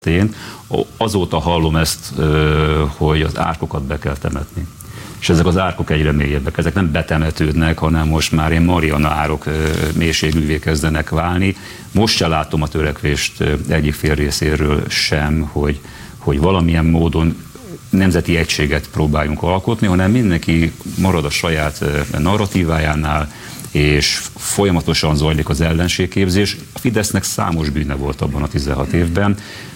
Azóta hallom ezt, hogy az árkokat be kell temetni. És ezek az árkok egyre mélyebbek. Ezek nem betemetődnek, hanem most már ilyen Mariana árok mélységűvé kezdenek válni. Most se látom a törekvést egyik fél részéről sem, hogy valamilyen módon nemzeti egységet próbáljunk alkotni, hanem mindenki marad a saját narratívájánál, és folyamatosan zajlik az ellenségképzés. A Fidesznek számos bűne volt abban a 16 évben.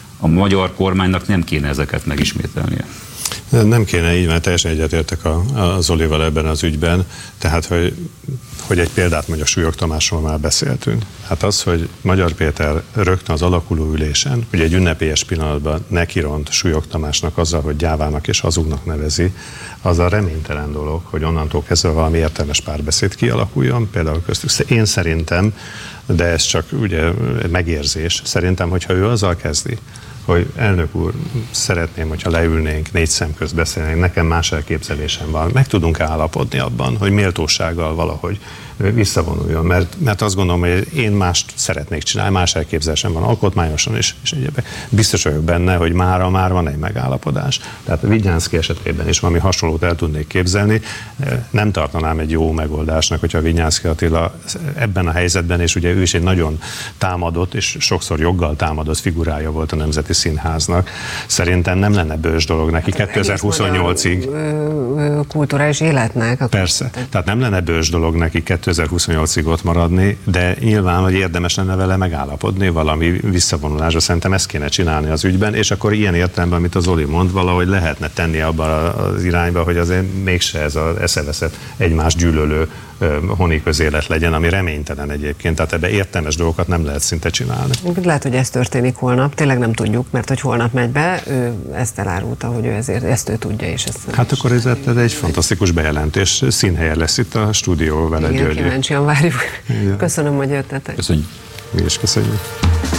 A magyar kormánynak nem kéne ezeket megismételnie. Nem kéne így, mert teljesen egyetértek a Zolival ebben az ügyben. Tehát, hogy egy példát mondjuk Súlyog Tamásról már beszéltünk. Hát az, hogy Magyar Péter rögtön az alakuló ülésen, ugye egy ünnepélyes pillanatban nekiront Súlyog Tamásnak azzal, hogy gyávának és hazugnak nevezi, az a reménytelen dolog, hogy onnantól kezdve valami értelmes párbeszéd kialakuljon, például köztük. Én szerintem, de ez csak ugye megérzés, szerintem, hogyha ő azzal kezdi, hogy elnök úr, szeretném, hogyha leülnénk, 4 szem közt beszélnénk, nekem más elképzelésem van. Meg tudunk állapodni abban, hogy méltósággal valahogy visszavonuljon, mert azt gondolom, hogy én mást szeretnék csinálni, más elképzelésem van alkotmányosan is, és egyébként biztos vagyok benne, hogy mára már van egy megállapodás. Tehát a Vignyánszky esetében is valami hasonlót el tudnék képzelni. Nem tartanám egy jó megoldásnak, hogyha Vignyánszky Attila ebben a helyzetben, és ugye ő is egy nagyon támadott, és sokszor joggal támadott figurája volt a Nemzeti Színháznak. Szerintem nem lenne bős dolog neki 2028-ig. Kulturális életnek. Persze. Tehát nem lenne bős dolog neki 2028-ig ott maradni, de nyilván, hogy érdemes lenne vele megállapodni valami visszavonulásra. Szerintem ezt kéne csinálni az ügyben, és akkor ilyen értelemben, amit az Zoli mond, valahogy lehetne tenni abban az irányba, hogy azért mégse ez az eszeveszett egymás gyűlölő honi közélet legyen, ami reménytelen egyébként. Tehát ebbe értelmes dolgokat nem lehet szinte csinálni. Lehet, hogy ez történik holnap. Tényleg nem tudjuk, mert hogy holnap megy be, ő ezt elárulta, hogy ő ezt ő tudja. És ezt hát akkor ez egy fantasztikus bejelentés. Színhelye lesz itt a stúdió vele, György. Kíváncsian várjuk. Igen. Köszönöm, hogy jöttetek. Köszönjük. Mi is köszönjük.